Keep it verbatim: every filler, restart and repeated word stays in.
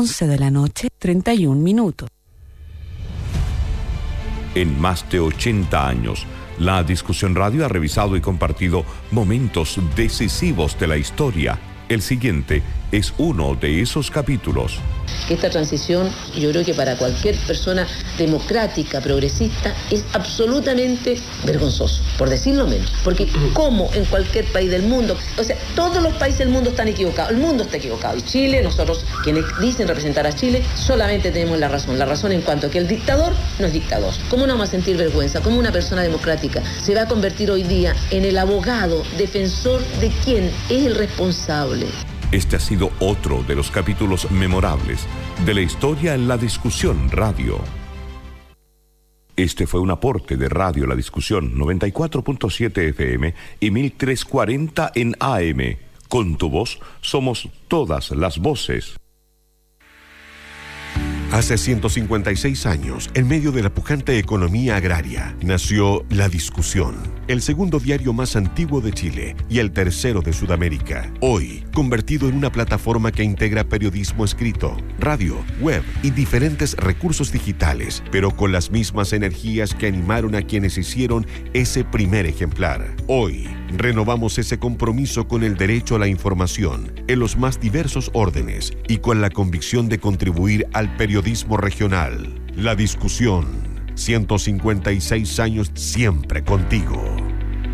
once de la noche, treinta y un minutos. En más de ochenta años, La Discusión Radio ha revisado y compartido momentos decisivos de la historia. El siguiente es uno de esos capítulos. Esta transición, yo creo que para cualquier persona democrática, progresista, es absolutamente vergonzoso, por decirlo menos. Porque como en cualquier país del mundo, o sea, todos los países del mundo están equivocados, el mundo está equivocado. Y Chile, nosotros, quienes dicen representar a Chile, solamente tenemos la razón. La razón en cuanto a que el dictador no es dictador. ¿Cómo no vamos a sentir vergüenza? ¿Cómo una persona democrática se va a convertir hoy día en el abogado, defensor de quién es el responsable? Este ha sido otro de los capítulos memorables de la historia en La Discusión Radio. Este fue un aporte de Radio La Discusión noventa y cuatro punto siete F M y mil trescientos cuarenta en A M. Con tu voz somos todas las voces. Hace ciento cincuenta y seis años, en medio de la pujante economía agraria, nació La Discusión, el segundo diario más antiguo de Chile y el tercero de Sudamérica. Hoy, convertido en una plataforma que integra periodismo escrito, radio, web y diferentes recursos digitales, pero con las mismas energías que animaron a quienes hicieron ese primer ejemplar. Hoy, renovamos ese compromiso con el derecho a la información en los más diversos órdenes y con la convicción de contribuir al periodismo regional. La Discusión, ciento cincuenta y seis años siempre contigo.